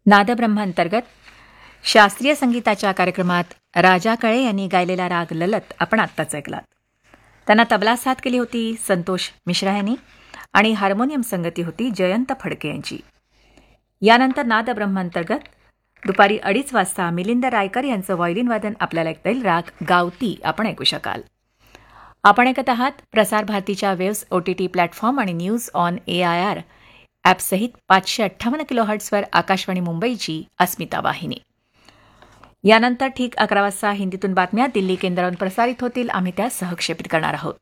नादब्रह्मांतर्गत शास्त्रीय संगीताच्या कार्यक्रमात राजा कळे यांनी गायलेला राग ललत आपण आत्ताच ऐकलात. त्यांना तबला साथ केली होती संतोष मिश्रा यांनी आणि हार्मोनियम संगती होती जयंत फडके यांची. यानंतर नादब्रह्मांतर्गत दुपारी 2:30 वाजता मिलिंद रायकर यांचं व्हायोलिन वादन आपल्याला ऐकता येईल. राग गावती आपण ऐकू शकाल. आपण ऐकत आहात प्रसार भारतीच्या वेव्स OTT प्लॅटफॉर्म आणि न्यूज ऑन AIR ॲपसहित 558 किलोहर्ट्झवर आकाशवाणी मुंबईची अस्मिता वाहिनी. यानंतर ठीक 11 वाजता हिंदीतून बातम्या दिल्ली केंद्रावरून प्रसारित होतील. आम्ही त्या सहक्षेपित करणार आहोत.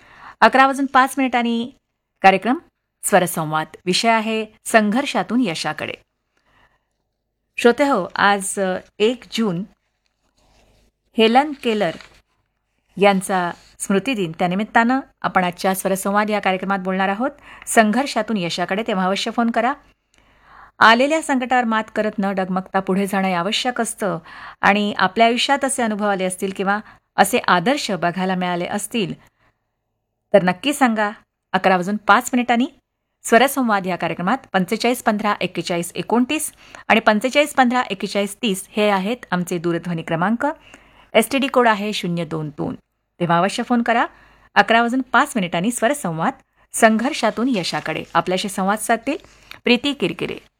11:05 कार्यक्रम स्वरसंवाद. विषय आहे संघर्षातून यशाकडे. श्रोते हो, आज 1 जून हेलन केलर यांचा स्मृतिदिन. त्यानिमित्तानं आपण आजच्या स्वरसंवाद या कार्यक्रमात बोलणार आहोत संघर्षातून यशाकडे. तेव्हा अवश्य फोन करा. आलेल्या संकटावर मात करत न डगमगता पुढे जाणं आवश्यक असतं आणि आपल्या आयुष्यात असे अनुभव आले असतील किंवा असे आदर्श बघायला मिळाले असतील तर नक्की सांगा. 11:05 स्वरसंवाद या कार्यक्रमात 45 15 41 29 आणि 45 15 41 30 हे आहेत आमचे दूरध्वनी क्रमांक. STD कोड आहे 022. तेव्हा अवश्य फोन करा. 11:05 स्वरसंवाद संघर्षातून यशाकडे. आपल्याशी संवाद साधतील प्रीती किरकिरे.